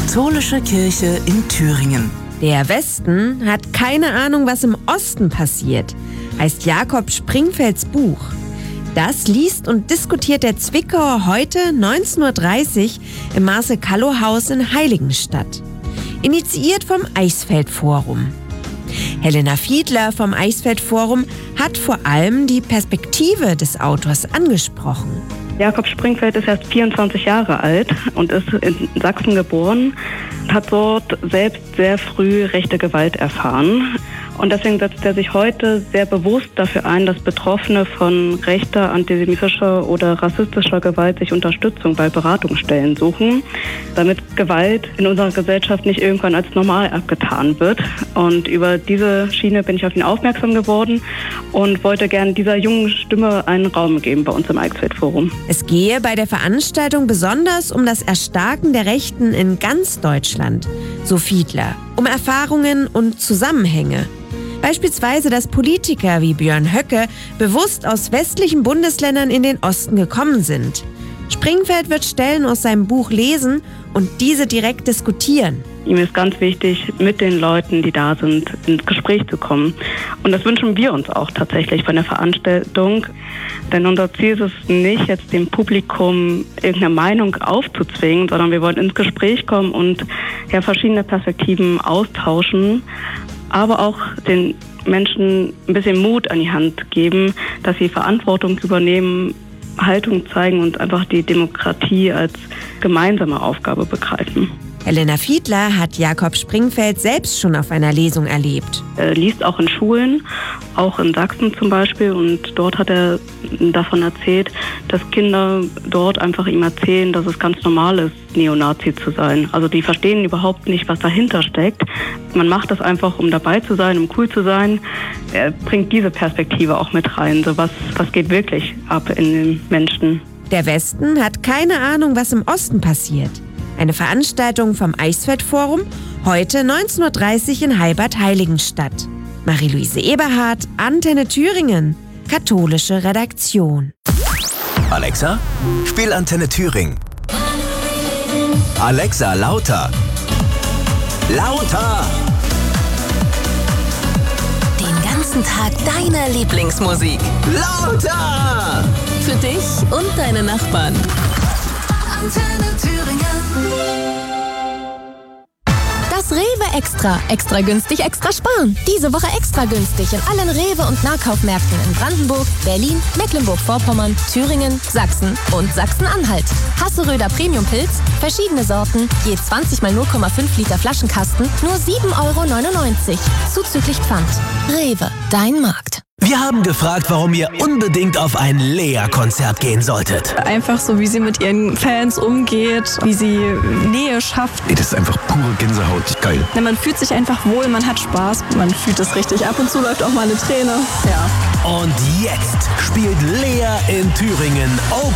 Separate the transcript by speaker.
Speaker 1: Katholische Kirche in Thüringen.
Speaker 2: Der Westen hat keine Ahnung, was im Osten passiert, heißt Jakob Springfelds Buch. Das liest und diskutiert der Zwickauer heute 19:30 Uhr im Marcel-Callow-Haus in Heiligenstadt. Initiiert vom Eichsfeld-Forum. Helena Fiedler vom Eichsfeld-Forum hat vor allem die Perspektive des Autors angesprochen.
Speaker 3: Jakob Springfeld ist erst 24 Jahre alt und ist in Sachsen geboren, hat dort selbst sehr früh rechte Gewalt erfahren. Und deswegen setzt er sich heute sehr bewusst dafür ein, dass Betroffene von rechter, antisemitischer oder rassistischer Gewalt sich Unterstützung bei Beratungsstellen suchen, damit Gewalt in unserer Gesellschaft nicht irgendwann als normal abgetan wird. Und über diese Schiene bin ich auf ihn aufmerksam geworden und wollte gerne dieser jungen Stimme einen Raum geben bei uns im Eichsfeld-Forum.
Speaker 2: Es gehe bei der Veranstaltung besonders um das Erstarken der Rechten in ganz Deutschland, so Fiedler, um Erfahrungen und Zusammenhänge. Beispielsweise, dass Politiker wie Björn Höcke bewusst aus westlichen Bundesländern in den Osten gekommen sind. Springfeld wird Stellen aus seinem Buch lesen und diese direkt diskutieren.
Speaker 3: Ihm ist ganz wichtig, mit den Leuten, die da sind, ins Gespräch zu kommen. Und das wünschen wir uns auch tatsächlich von der Veranstaltung. Denn unser Ziel ist es nicht, jetzt dem Publikum irgendeine Meinung aufzuzwingen, sondern wir wollen ins Gespräch kommen und verschiedene Perspektiven austauschen, aber auch den Menschen ein bisschen Mut an die Hand geben, dass sie Verantwortung übernehmen, Haltung zeigen und einfach die Demokratie als gemeinsame Aufgabe begreifen.
Speaker 2: Helena Fiedler hat Jakob Springfeld selbst schon auf einer Lesung erlebt.
Speaker 3: Er liest auch in Schulen, auch in Sachsen zum Beispiel. Und dort hat er davon erzählt, dass Kinder dort einfach ihm erzählen, dass es ganz normal ist, Neonazi zu sein. Also die verstehen überhaupt nicht, was dahinter steckt. Man macht das einfach, um dabei zu sein, um cool zu sein. Er bringt diese Perspektive auch mit rein. So was geht wirklich ab in den Menschen.
Speaker 2: Der Westen hat keine Ahnung, was im Osten passiert. Eine Veranstaltung vom Eichsfeld-Forum, heute 19:30 Uhr in Heilbad-Heiligenstadt. Marie-Louise Eberhardt, Antenne Thüringen, katholische Redaktion.
Speaker 4: Alexa, spiel Antenne Thüringen. Alexa, lauter. Lauter!
Speaker 5: Den ganzen Tag deine Lieblingsmusik.
Speaker 4: Lauter!
Speaker 5: Für dich und deine Nachbarn.
Speaker 6: Antenne Thüringen.
Speaker 7: Das Rewe Extra. Extra günstig, extra sparen. Diese Woche extra günstig in allen Rewe- und Nahkaufmärkten in Brandenburg, Berlin, Mecklenburg-Vorpommern, Thüringen, Sachsen und Sachsen-Anhalt. Hasseröder Premium-Pilz, verschiedene Sorten, je 20 mal 0,5 Liter Flaschenkasten, nur 7,99 €. Zuzüglich Pfand. Rewe, dein Markt.
Speaker 4: Wir haben gefragt, warum ihr unbedingt auf ein Lea-Konzert gehen solltet.
Speaker 8: Einfach so, wie sie mit ihren Fans umgeht, wie sie Nähe schafft.
Speaker 9: Das ist einfach pure Gänsehaut. Geil.
Speaker 8: Man fühlt sich einfach wohl, man hat Spaß, man fühlt es richtig. Ab und zu läuft auch mal eine Träne. Ja.
Speaker 4: Und jetzt spielt Lea in Thüringen